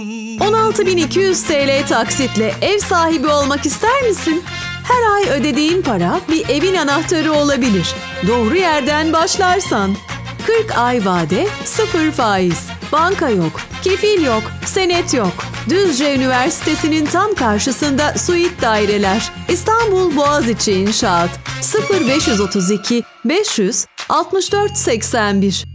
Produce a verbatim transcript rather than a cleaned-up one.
on altı bin iki yüz T L taksitle ev sahibi olmak ister misin? Her ay ödediğin para bir evin anahtarı olabilir. Doğru yerden başlarsan. kırk ay vade, sıfır faiz. Banka yok, kefil yok, senet yok. Düzce Üniversitesi'nin tam karşısında suite daireler. İstanbul Boğaziçi İnşaat. sıfır beş otuz iki beş yüz altmış dört seksen bir